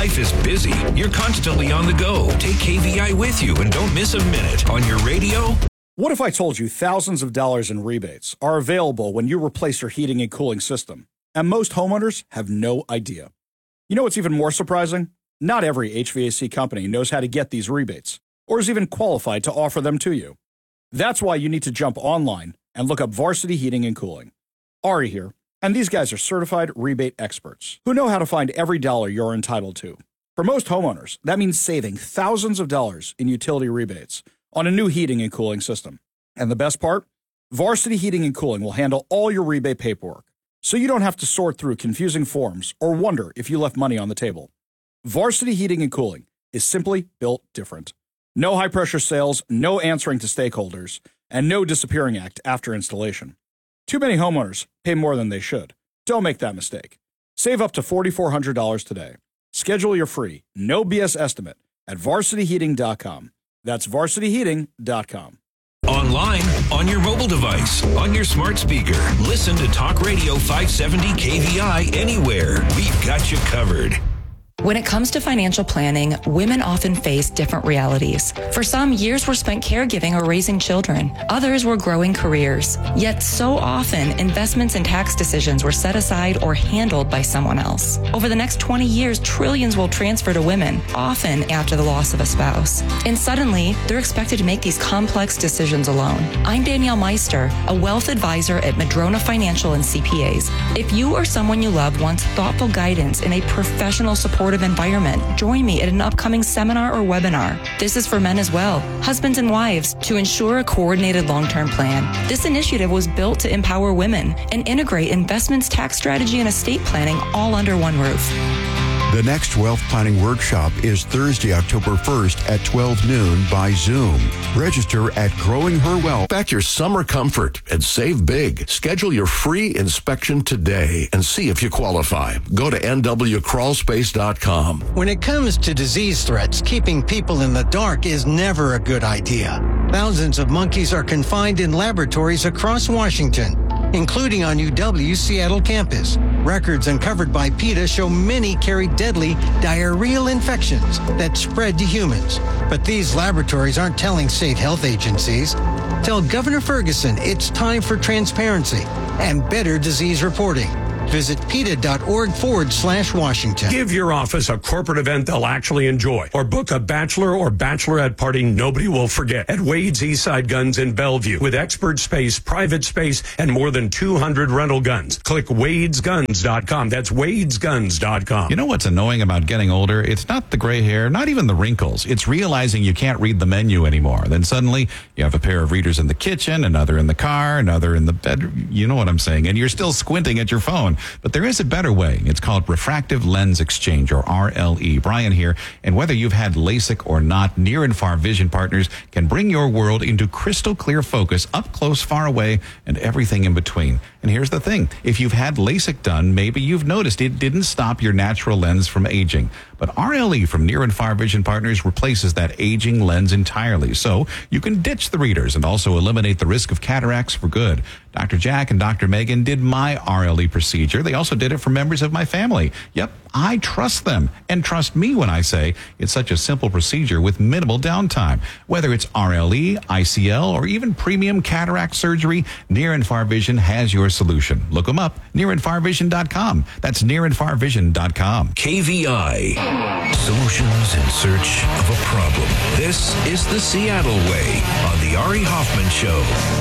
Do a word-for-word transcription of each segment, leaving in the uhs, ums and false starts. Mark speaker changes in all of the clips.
Speaker 1: Life is busy. You're constantly on the go. Take K V I with you and don't miss a minute on your radio.
Speaker 2: What if I told you thousands of dollars in rebates are available when you replace your heating and cooling system, and most homeowners have no idea? You know what's even more surprising? Not every H V A C company knows how to get these rebates, or is even qualified to offer them to you. That's why you need to jump online and look up Varsity Heating and Cooling. Ari here, and these guys are certified rebate experts who know how to find every dollar you're entitled to. For most homeowners, that means saving thousands of dollars in utility rebates on a new heating and cooling system. And the best part? Varsity Heating and Cooling will handle all your rebate paperwork, so you don't have to sort through confusing forms or wonder if you left money on the table. Varsity Heating and Cooling is simply built different. No high-pressure sales, no answering to stakeholders, and no disappearing act after installation. Too many homeowners pay more than they should. Don't make that mistake. Save up to four thousand four hundred dollars today. Schedule your free, no B S estimate at varsity heating dot com. That's varsity heating dot com.
Speaker 1: Online, on your mobile device, on your smart speaker. Listen to Talk Radio five seventy K V I anywhere. We've got you covered.
Speaker 3: When it comes to financial planning, women often face different realities. For some, years were spent caregiving or raising children. Others were growing careers. Yet so often, investments and tax decisions were set aside or handled by someone else. Over the next twenty years, trillions will transfer to women, often after the loss of a spouse. And suddenly, they're expected to make these complex decisions alone. I'm Danielle Meister, a wealth advisor at Madrona Financial and C P As. If you or someone you love wants thoughtful guidance in a professional support environment, join me at an upcoming seminar or webinar. This is for men as well, husbands and wives, to ensure a coordinated long-term plan. This initiative was built to empower women and integrate investments, tax strategy, and estate planning all under one roof.
Speaker 4: The next Wealth Planning Workshop is Thursday, October first at twelve noon by Zoom. Register at Growing Her Wealth.
Speaker 5: Back your summer comfort and save big. Schedule your free inspection today and see if you qualify. Go to N W crawl space dot com.
Speaker 6: When it comes to disease threats, keeping people in the dark is never a good idea. Thousands of monkeys are confined in laboratories across Washington, including on U W's Seattle campus. Records uncovered by PETA show many carry deadly diarrheal infections that spread to humans. But these laboratories aren't telling state health agencies. Tell Governor Ferguson it's time for transparency and better disease reporting. Visit PETA.org forward slash Washington.
Speaker 7: Give your office a corporate event they'll actually enjoy, or book a bachelor or bachelorette party nobody will forget at Wade's Eastside Guns in Bellevue with expert space, private space, and more than two hundred rental guns. Click wades guns dot com. That's wades guns dot com.
Speaker 8: You know what's annoying about getting older? It's not the gray hair, not even the wrinkles. It's realizing you can't read the menu anymore. Then suddenly you have a pair of readers in the kitchen, another in the car, another in the bedroom. You know what I'm saying? And you're still squinting at your phone. But there is a better way. It's called refractive lens exchange, or R L E. Brian here. And whether you've had LASIK or not, Near and Far Vision Partners can bring your world into crystal clear focus, up close, far away, and everything in between. And here's the thing. If you've had LASIK done, maybe you've noticed it didn't stop your natural lens from aging. But R L E from Near and Far Vision Partners replaces that aging lens entirely. So you can ditch the readers and also eliminate the risk of cataracts for good. Doctor Jack and Doctor Megan did my R L E procedure. They also did it for members of my family. Yep, I trust them. And trust me when I say it's such a simple procedure with minimal downtime. Whether it's R L E, I C L, or even premium cataract surgery, Near and Far Vision has your solution. Look them up, near and far vision dot com. That's near and far vision dot com.
Speaker 1: K V I. Solutions in search of a problem. This is the Seattle Way on the Ari Hoffman Show.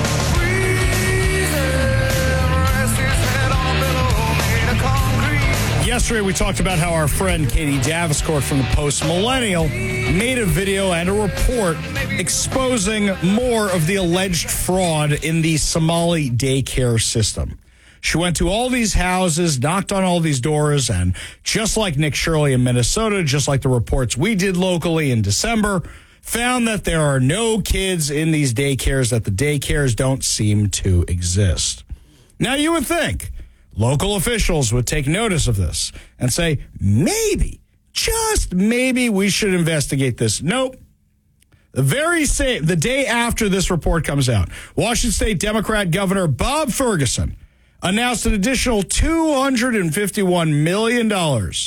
Speaker 2: Yesterday, we talked about how our friend Katie Daviscourt from the Post Millennial made a video and a report exposing more of the alleged fraud in the Somali daycare system. She went to all these houses, knocked on all these doors, and just like Nick Shirley in Minnesota, just like the reports we did locally in December, found that there are no kids in these daycares, that the daycares don't seem to exist. Now, you would think local officials would take notice of this and say, maybe, just maybe we should investigate this. Nope. The very same, the day after this report comes out, Washington State Democrat Governor Bob Ferguson announced an additional two hundred fifty-one million dollars for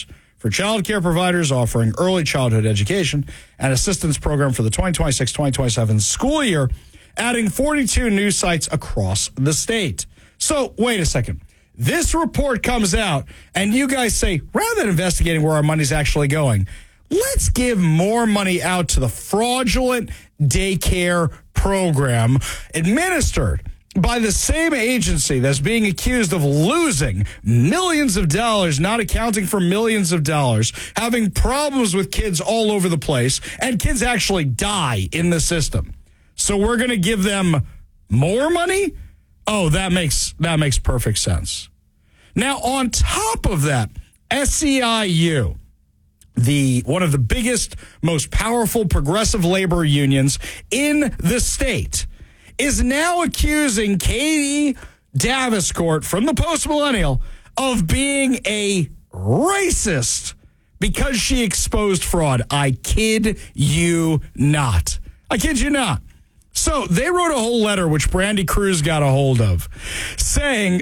Speaker 2: for child care providers offering early childhood education and assistance program for the twenty twenty-six twenty twenty-seven school year, adding forty-two new sites across the state. So, wait a second. This report comes out, and you guys say, rather than investigating where our money's actually going, let's give more money out to the fraudulent daycare program administered by the same agency that's being accused of losing millions of dollars, not accounting for millions of dollars, having problems with kids all over the place, and kids actually die in the system. So we're going to give them more money? Oh, that makes that makes perfect sense. Now, on top of that, S E I U, the one of the biggest, most powerful progressive labor unions in the state, is now accusing Katie Daviscourt from the Post Millennial of being a racist because she exposed fraud. I kid you not. I kid you not. So they wrote a whole letter, which Brandy Cruz got a hold of, saying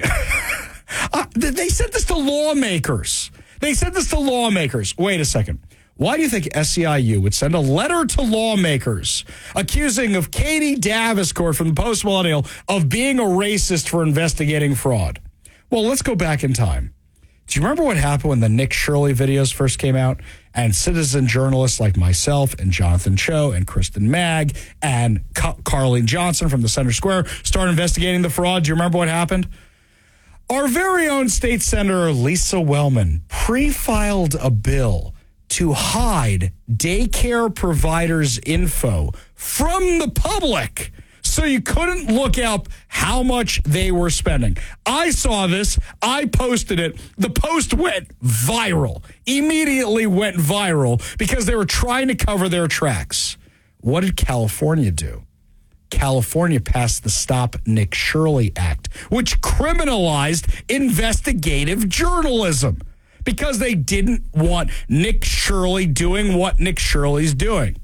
Speaker 2: uh, they sent this to lawmakers. They sent this to lawmakers. Wait a second. Why do you think S E I U would send a letter to lawmakers accusing of Katie Daviscourt from the Post Millennial of being a racist for investigating fraud? Well, let's go back in time. Do you remember what happened when the Nick Shirley videos first came out and citizen journalists like myself and Jonathan Cho and Kristen Magg and Ca- Carlene Johnson from the Center Square started investigating the fraud? Do you remember what happened? Our very own state senator Lisa Wellman pre-filed a bill to hide daycare providers' info from the public so you couldn't look up how much they were spending. I saw this. I posted it. The post went viral, immediately went viral because they were trying to cover their tracks. What did California do? California passed the Stop Nick Shirley Act, which criminalized investigative journalism because they didn't want Nick Shirley doing what Nick Shirley's doing.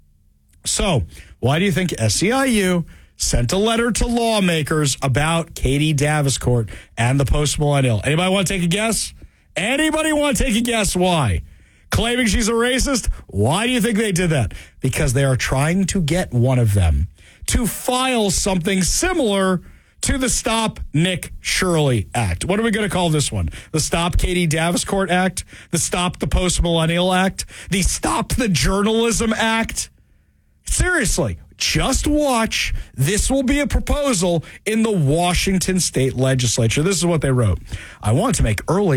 Speaker 2: So, why do you think S E I U sent a letter to lawmakers about Katie Daviscourt and the Post Millennial? Anybody want to take a guess? Anybody want to take a guess why? Claiming she's a racist? Why do you think they did that? Because they are trying to get one of them to file something similar to the Stop Nick Shirley Act. What are we going to call this one? The Stop Katie Daviscourt Act? The Stop the Post Millennial Act? The Stop the Journalism Act? Seriously, just watch. This will be a proposal in the Washington state legislature. This is what they wrote. I want to make early